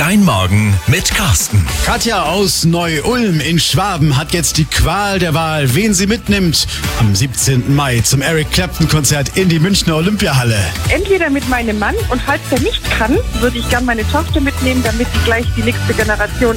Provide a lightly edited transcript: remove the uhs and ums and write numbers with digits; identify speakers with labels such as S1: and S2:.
S1: Dein Morgen mit Carsten.
S2: Katja aus Neu-Ulm in Schwaben hat jetzt die Qual der Wahl, wen sie mitnimmt am 17. Mai zum Eric Clapton-Konzert in die Münchner Olympiahalle.
S3: Entweder mit meinem Mann und falls der nicht kann, würde ich gern meine Tochter mitnehmen, damit sie gleich die nächste Generation